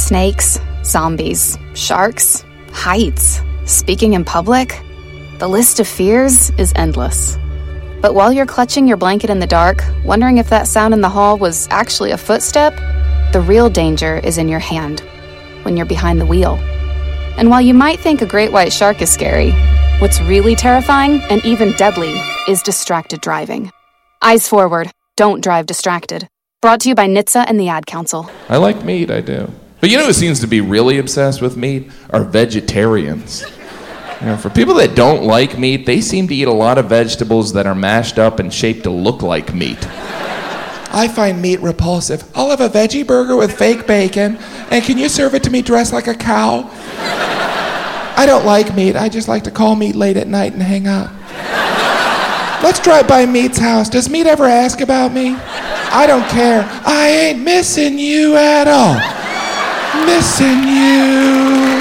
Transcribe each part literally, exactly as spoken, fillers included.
Snakes, zombies, sharks, heights, speaking in public. The list of fears is endless. But while you're clutching your blanket in the dark, wondering if that sound in the hall was actually a footstep, the real danger is in your hand, when you're behind the wheel. And while you might think a great white shark is scary, what's really terrifying and even deadly is distracted driving. Eyes forward, don't drive distracted. Brought to you by N H T S A and the Ad Council. I like meat, I do. But you know who seems to be really obsessed with meat? Are vegetarians. You know, for people that don't like meat, they seem to eat a lot of vegetables that are mashed up and shaped to look like meat. I find meat repulsive. I'll have a veggie burger with fake bacon, and can you serve it to me dressed like a cow? I don't like meat. I just like to call meat late at night and hang up. Let's drive by Meat's house. Does Meat ever ask about me? I don't care. I ain't missing you at all. Missing you.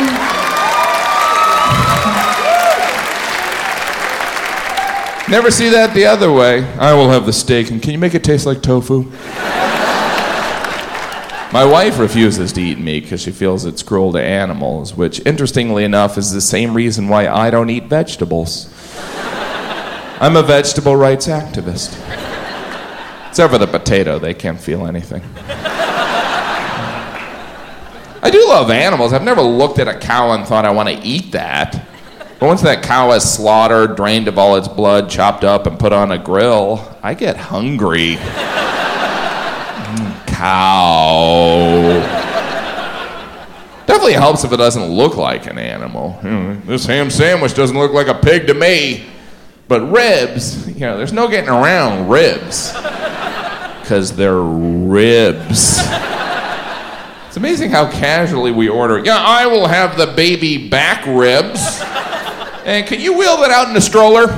Never see that the other way. I will have the steak, and can you make it taste like tofu? My wife refuses to eat meat because she feels it's cruel to animals, which, interestingly enough, is the same reason why I don't eat vegetables. I'm a vegetable rights activist. Except for the potato, they can't feel anything. I do love animals. I've never looked at a cow and thought I want to eat that. But once that cow is slaughtered, drained of all its blood, chopped up, and put on a grill, I get hungry. Mm, cow. Definitely helps if it doesn't look like an animal. You know, this ham sandwich doesn't look like a pig to me. But ribs, you know, there's no getting around ribs. Because they're ribs. It's amazing how casually we order, yeah, I will have the baby back ribs. And can you wheel that out in a stroller?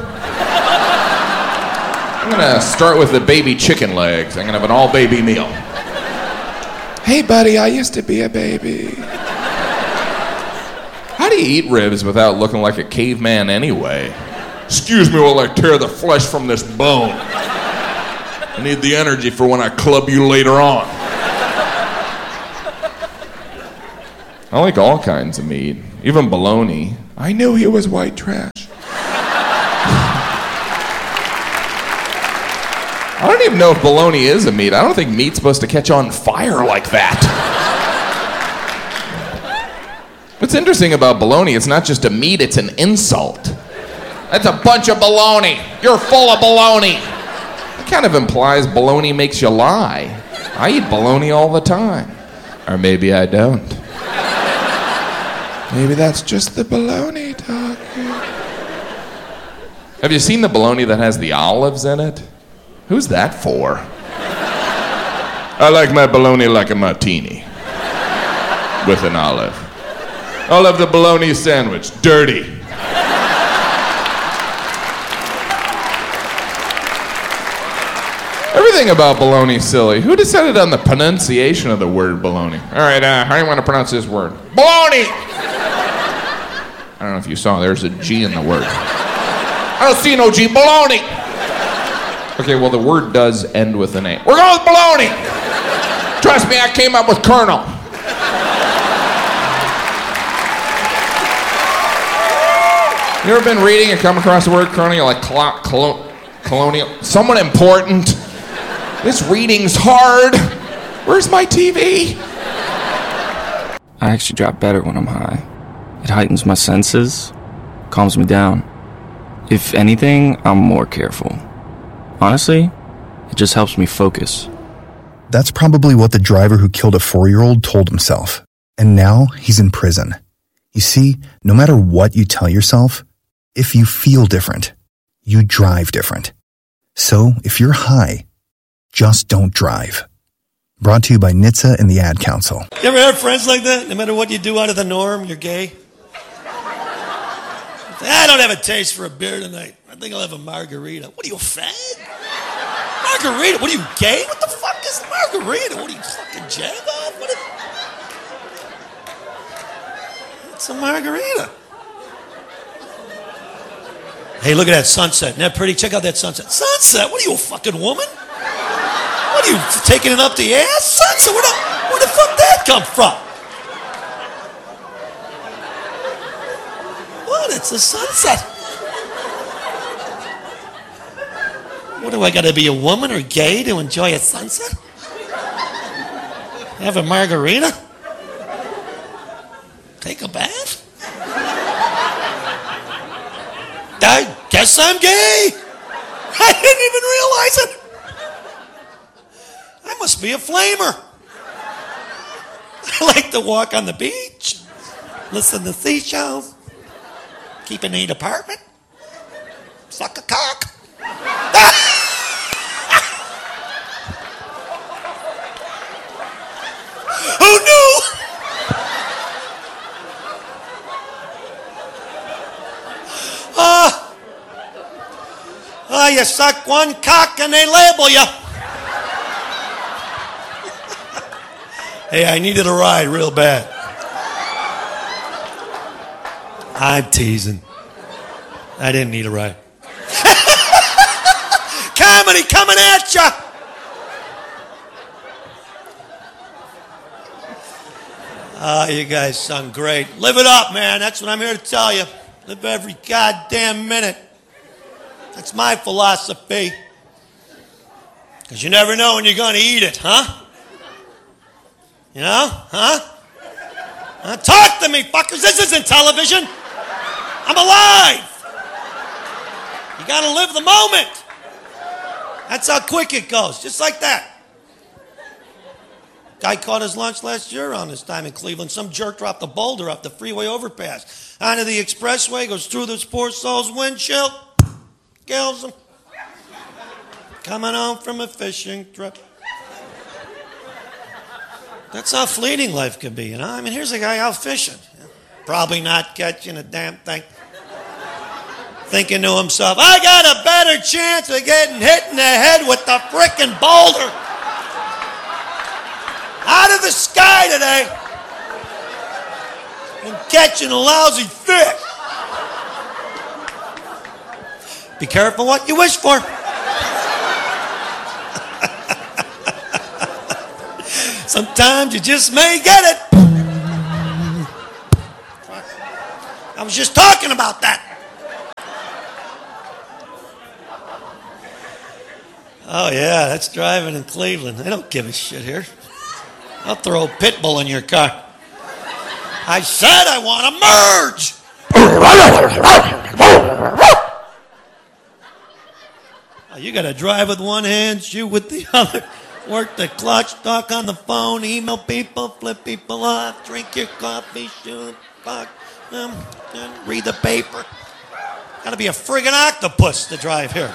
I'm gonna start with the baby chicken legs. I'm gonna have an all-baby meal. Hey, buddy, I used to be a baby. How do you eat ribs without looking like a caveman anyway? Excuse me while I tear the flesh from this bone. I need the energy for when I club you later on. I like all kinds of meat, even bologna. I knew he was white trash. I don't even know if bologna is a meat. I don't think meat's supposed to catch on fire like that. What's interesting about bologna, it's not just a meat, it's an insult. That's a bunch of baloney. You're full of baloney. It kind of implies baloney makes you lie. I eat bologna all the time. Or maybe I don't. Maybe that's just the bologna talking. Have you seen the bologna that has the olives in it? Who's that for? I like my bologna like a martini. With an olive. I'll have the bologna sandwich. Dirty. Everything about bologna is silly. Who decided on the pronunciation of the word bologna? All right, uh, how do you want to pronounce this word? Bologna! I don't know if you saw, there's a G in the word. I don't see no G. Bologna! Okay, well, the word does end with an A. We're going with bologna! Trust me, I came up with Colonel. You ever been reading and come across the word colonial, like clo- colo- colonial? Someone important? This reading's hard. Where's my T V? I actually drop better when I'm high. It heightens my senses, calms me down. If anything, I'm more careful. Honestly, it just helps me focus. That's probably what the driver who killed a four-year-old told himself. And now he's in prison. You see, no matter what you tell yourself, if you feel different, you drive different. So if you're high, just don't drive. Brought to you by N H T S A and the Ad Council. You ever have friends like that? No matter what you do out of the norm, you're gay? I don't have a taste for a beer tonight. I think I'll have a margarita. What are you, a fag? Margarita? What are you, gay? What the fuck is margarita? What are you, fucking jag off? What is... It's a margarita. Hey, look at that sunset. Isn't that pretty? Check out that sunset. Sunset? What are you, a fucking woman? What are you, taking it up the ass? Sunset? Where the, where the fuck that come from? It's a sunset. What do I got to be, a woman or gay to enjoy a sunset? Have a margarita? Take a bath? I guess I'm gay. I didn't even realize it. I must be a flamer. I like to walk on the beach, listen to seashells, keep a neat apartment, suck a cock. Who knew? Uh, uh, you suck one cock and they label you. Hey, I needed a ride real bad. I'm teasing. I didn't need a ride. Comedy coming at ya. Ah, uh, you guys sound great. Live it up, man. That's what I'm here to tell you. Live every goddamn minute. That's my philosophy. Because you never know when you're going to eat it, huh? You know? Huh? Uh, talk to me, fuckers. This isn't television. I'm alive. You got to live the moment. That's how quick it goes. Just like that. Guy caught his lunch last year around this time in Cleveland. Some jerk dropped a boulder off the freeway overpass onto the expressway, goes through this poor soul's windshield, kills him. Coming home from a fishing trip. That's how fleeting life can be, you know? I mean, here's a guy out fishing. Probably not catching a damn thing. Thinking to himself, I got a better chance of getting hit in the head with the frickin' boulder out of the sky today than catching a lousy fish. Be careful what you wish for. Sometimes you just may get it. I was just talking about that. Oh, yeah, that's driving in Cleveland. They don't give a shit here. I'll throw a pit bull in your car. I said I want to merge. Oh, you got to drive with one hand, shoot with the other. Work the clutch, talk on the phone, email people, flip people off, drink your coffee, shoot, fuck them, read the paper. Got to be a friggin' octopus to drive here.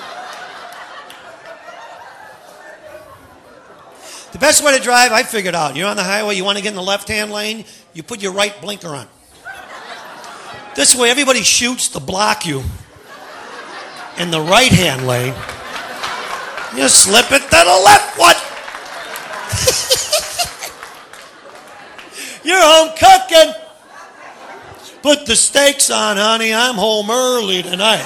The best way to drive, I figured out. You're on the highway, you want to get in the left-hand lane, you put your right blinker on. This way, everybody shoots to block you in the right-hand lane. You slip it to the left one. You're home cooking. Put the steaks on, honey. I'm home early tonight.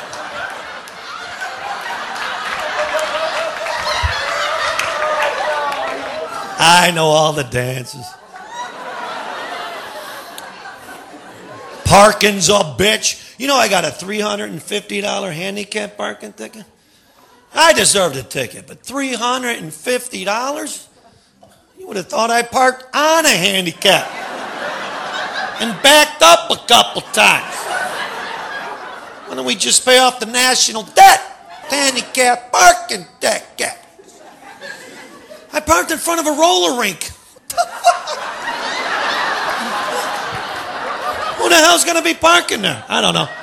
I know all the dances. Parking's a bitch. You know I got a three hundred fifty dollars handicap parking ticket? I deserved a ticket, but three hundred fifty dollars? You would have thought I parked on a handicap and backed up a couple times. Why don't we just pay off the national debt? Handicap parking ticket. I parked in front of a roller rink. Who the hell's going to be parking there? I don't know.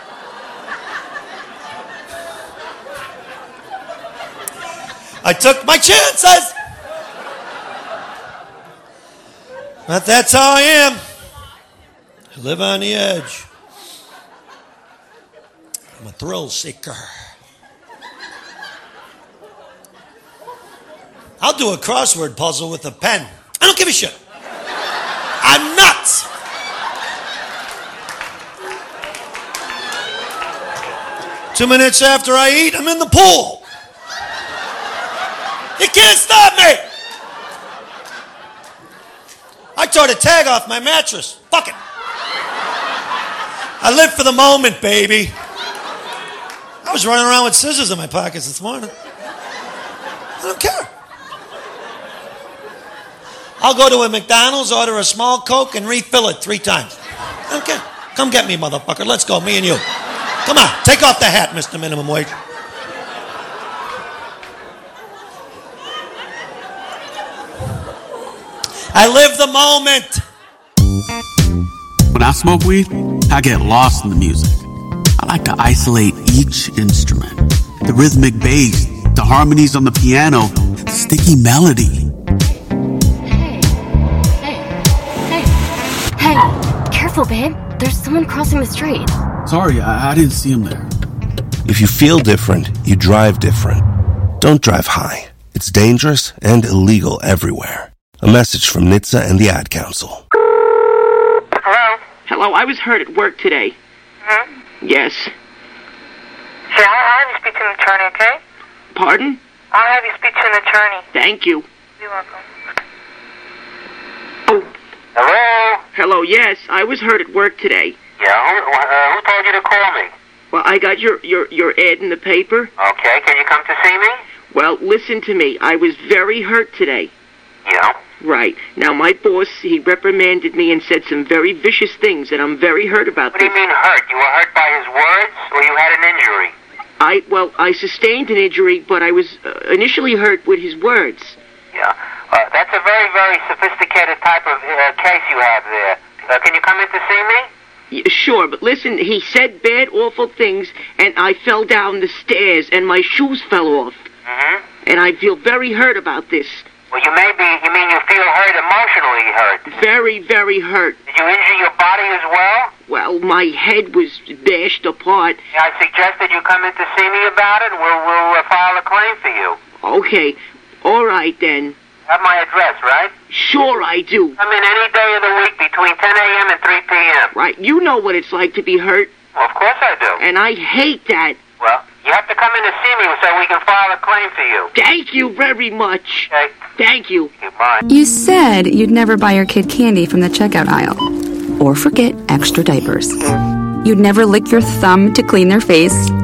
I took my chances. But that's how I am. I live on the edge. I'm a thrill seeker. I'll do a crossword puzzle with a pen. I don't give a shit. I'm nuts. Two minutes after I eat, I'm in the pool. You can't stop me. I tore the tag off my mattress. Fuck it. I live for the moment, baby. I was running around with scissors in my pockets this morning. I don't care. I'll go to a McDonald's, order a small Coke, and refill it three times. I don't care. Come get me, motherfucker. Let's go, me and you. Come on, take off the hat, Mister Minimum Wage. I live the moment. When I smoke weed, I get lost in the music. I like to isolate each instrument. The rhythmic bass, the harmonies on the piano, the sticky melody. Hey, hey, hey, hey, careful, babe. There's someone crossing the street. Sorry, I, I didn't see him there. If you feel different, you drive different. Don't drive high. It's dangerous and illegal everywhere. A message from N H T S A and the Ad Council. Hello? Hello, I was hurt at work today. Hmm? Yes. Yeah, I'll have you speak to an attorney, okay? Pardon? I'll have you speak to an attorney. Thank you. You're welcome. Oh. Hello? Hello, yes, I was hurt at work today. Yeah, who, uh, who told you to call me? Well, I got your, your, your ad in the paper. Okay, can you come to see me? Well, listen to me. I was very hurt today. Yeah? Right. Now, my boss, he reprimanded me and said some very vicious things, and I'm very hurt about What do this. you mean hurt? You were hurt by his words, or you had an injury? I, well, I sustained an injury, but I was uh, initially hurt with his words. Yeah. Uh, that's a very, very sophisticated type of uh, case you have there. Uh, can you come in to see me? Yeah, sure, but listen, he said bad, awful things, and I fell down the stairs, and my shoes fell off. Mm-hmm. And I feel very hurt about this. Well, you may be, you mean you feel hurt, emotionally hurt? Very, very hurt. Did you injure your body as well? Well, my head was bashed apart. Yeah, I suggested you come in to see me about it. We'll, we'll uh, file a claim for you. Okay, all right then. Have my address, right? Sure I do. Come in any day of the week between ten a.m. and three p.m. Right, you know what it's like to be hurt. Well, of course I do. And I hate that. Well, you have to come in to see me so we can file a claim for you. Thank you very much. Okay. Thank you. Goodbye. You said you'd never buy your kid candy from the checkout aisle. Or forget extra diapers. You'd never lick your thumb to clean their face.